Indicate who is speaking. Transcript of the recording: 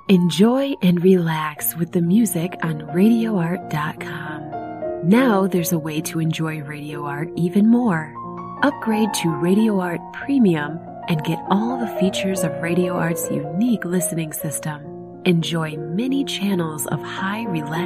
Speaker 1: Enjoy and relax with the music on RadioArt.com. Now there's a way to enjoy Radio Art even more. Upgrade to Radio Art Premium and get all the features of Radio Art's unique listening system. Enjoy many channels of high relaxation